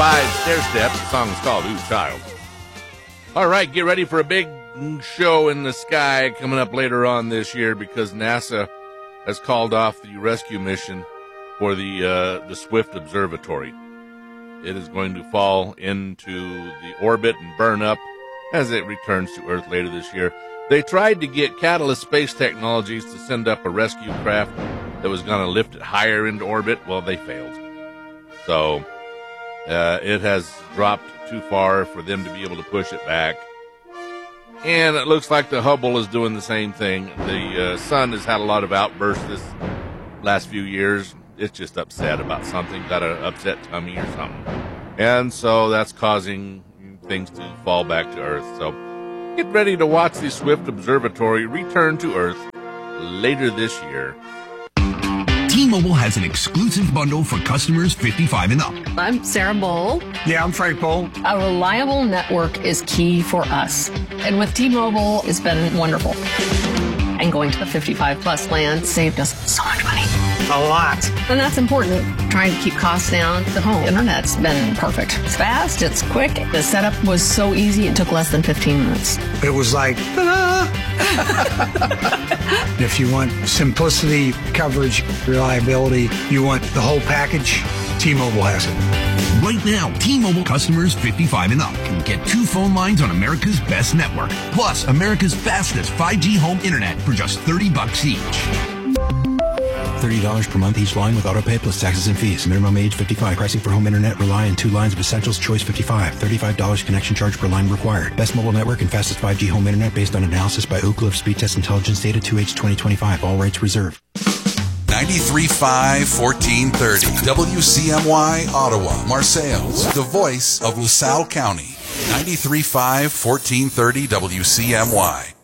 5 Stair Steps. The song is called Ooh Child. All right, get ready for a big show in the sky coming up later on this year because NASA has called off the rescue mission for the Swift Observatory. It is going to fall into the orbit and burn up as it returns to Earth later this year. They tried to get Catalyst Space Technologies to send up a rescue craft that was going to lift it higher into orbit. Well, they failed. So it has dropped too far for them to be able to push it back. And it looks like the Hubble is doing the same thing. The sun has had a lot of outbursts this last few years. It's just upset about something, got an upset tummy or something. And so that's causing things to fall back to Earth. So get ready to watch the Swift Observatory return to Earth later this year. T-Mobile has an exclusive bundle for customers 55 and up. I'm Sarah Bowl. Yeah, I'm Frank Bowl. A reliable network is key for us. And with T-Mobile, it's been wonderful. And going to the 55-plus plan saved us so much money. A lot. And that's important. Trying to keep costs down. The home internet's been perfect. It's fast, it's quick. The setup was so easy, it took less than 15 minutes. It was like, ta-da! If you want simplicity, coverage, reliability, you want the whole package, T-Mobile has it. Right now, T-Mobile customers 55 and up can get 2 phone lines on America's best network, plus America's fastest 5G home internet for just $30 each. $30 per month each line with autopay plus taxes and fees. Minimum age 55. Pricing for home internet rely on 2 lines of Essentials Choice 55. $35 connection charge per line required. Best mobile network and fastest 5G home internet based on analysis by Oak Cliff Speed Test Intelligence Data 2H 2025. All rights reserved. 93.5 1430 WCMY Ottawa, Marseilles, the voice of LaSalle County. 93.5 1430 WCMY.